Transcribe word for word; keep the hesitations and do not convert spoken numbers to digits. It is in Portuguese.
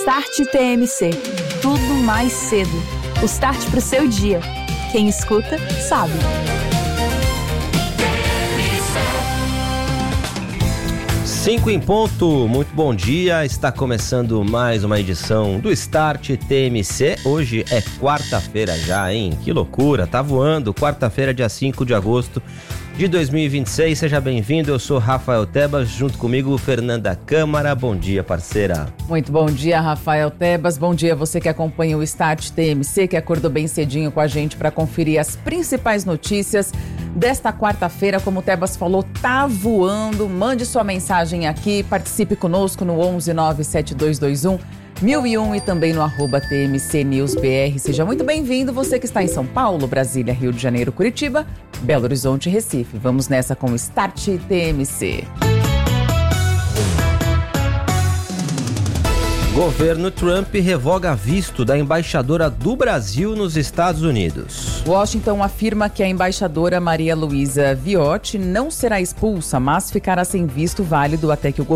Start T M C. Tudo mais cedo. O start para o seu dia. Quem escuta, sabe. Cinco em ponto, muito bom dia, está começando mais uma edição do Start T M C. Hoje é quarta-feira já, hein? Que loucura, tá voando, quarta-feira, dia cinco de agosto de dois mil e vinte e seis. Seja bem-vindo, eu sou Rafael Tebas, junto comigo Fernanda Câmara. Bom dia, parceira. Muito bom dia, Rafael Tebas. Bom dia você que acompanha o Start T M C, que acordou bem cedinho com a gente para conferir as principais notícias desta quarta-feira. Como o Tebas falou, tá voando. Mande sua mensagem aqui, participe conosco no onze nove sete dois dois um mil e um e também no arroba T M C News B R. Seja muito bem-vindo, você que está em São Paulo, Brasília, Rio de Janeiro, Curitiba, Belo Horizonte e Recife. Vamos nessa com o Start T M C. Governo Trump revoga visto da embaixadora do Brasil nos Estados Unidos. Washington afirma que a embaixadora Maria Luísa Viotti não será expulsa, mas ficará sem visto válido até que o governo